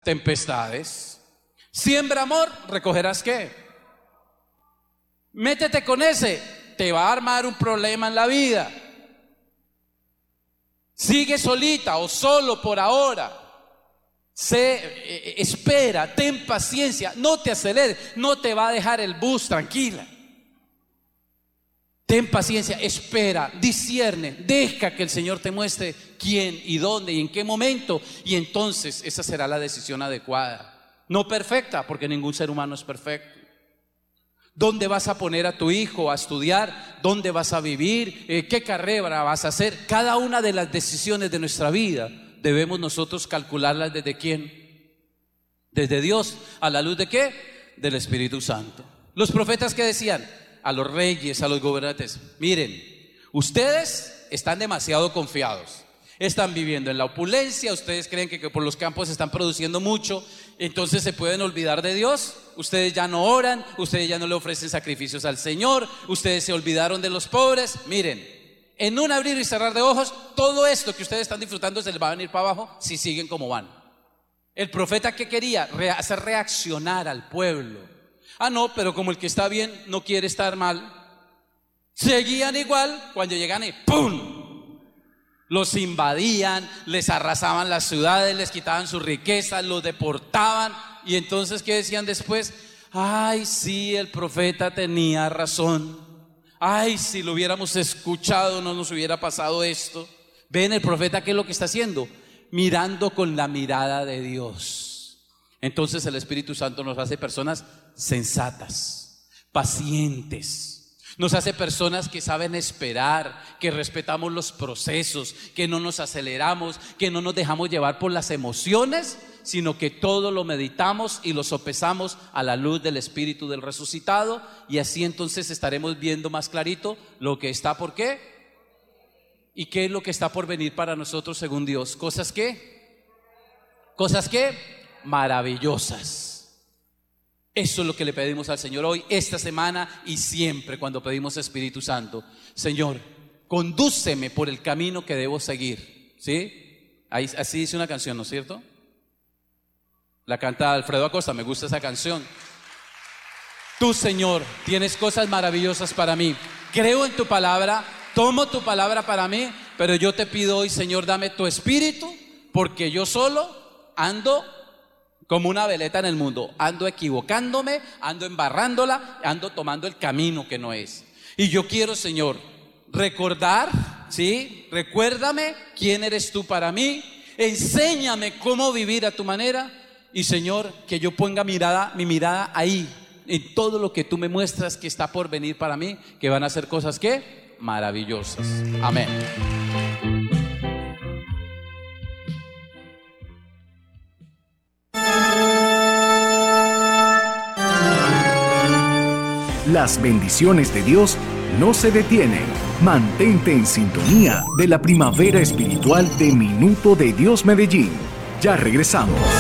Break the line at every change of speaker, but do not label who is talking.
tempestades. Siembra amor, recogerás ¿qué? Métete con ese, te va a armar un problema en la vida. Sigue solita o solo por ahora. Espera, ten paciencia, no te aceleres, no te va a dejar el bus, tranquila. Ten paciencia, espera, discierne, deja que el Señor te muestre quién y dónde y en qué momento, y entonces esa será la decisión adecuada. No perfecta, porque ningún ser humano es perfecto. ¿Dónde vas a poner a tu hijo a estudiar? ¿Dónde vas a vivir? ¿Qué carrera vas a hacer? Cada una de las decisiones de nuestra vida debemos nosotros calcularlas ¿desde quién? Desde Dios. ¿A la luz de qué? Del Espíritu Santo. Los profetas, ¿qué decían? A los reyes, a los gobernantes: miren, ustedes están demasiado confiados, están viviendo en la opulencia, ustedes creen que por los campos están produciendo mucho, entonces se pueden olvidar de Dios. Ustedes ya no oran, ustedes ya no le ofrecen sacrificios al Señor, ustedes se olvidaron de los pobres. Miren, en un abrir y cerrar de ojos, todo esto que ustedes están disfrutando se les va a venir para abajo si siguen como van. El profeta, ¿qué quería? Hacer reaccionar al pueblo. Ah, no, pero como el que está bien no quiere estar mal, seguían igual. Cuando llegan y ¡pum!, los invadían, les arrasaban las ciudades, les quitaban sus riquezas, los deportaban. Y entonces, ¿qué decían después? Ay, sí, el profeta tenía razón. Ay, si lo hubiéramos escuchado no nos hubiera pasado esto. ¿Ven el profeta qué es lo que está haciendo? Mirando con la mirada de Dios. Entonces el Espíritu Santo nos hace personas sensatas, pacientes. Nos hace personas que saben esperar, que respetamos los procesos, que no nos aceleramos, que no nos dejamos llevar por las emociones, sino que todo lo meditamos y lo sopesamos a la luz del Espíritu del resucitado, y así entonces estaremos viendo más clarito lo que está por qué y qué es lo que está por venir para nosotros según Dios. Cosas que maravillosas. Eso es lo que le pedimos al Señor hoy, esta semana y siempre cuando pedimos Espíritu Santo. Señor, condúceme por el camino que debo seguir. ¿Sí? Así dice una canción, ¿no es cierto? La canta Alfredo Acosta, me gusta esa canción. Tú, Señor, tienes cosas maravillosas para mí. Creo en tu palabra, tomo tu palabra para mí, pero yo te pido hoy, Señor, dame tu Espíritu, porque yo solo ando como una veleta en el mundo, ando equivocándome, ando embarrándola, ando tomando el camino que no es. Y yo quiero, Señor, recordar, ¿sí? Recuérdame quién eres tú para mí, enséñame cómo vivir a tu manera, y Señor, que yo ponga mi mirada ahí, en todo lo que tú me muestras que está por venir para mí, que van a ser cosas que maravillosas. Amén.
Las bendiciones de Dios no se detienen. Mantente en sintonía de la primavera espiritual de Minuto de Dios Medellín. Ya regresamos.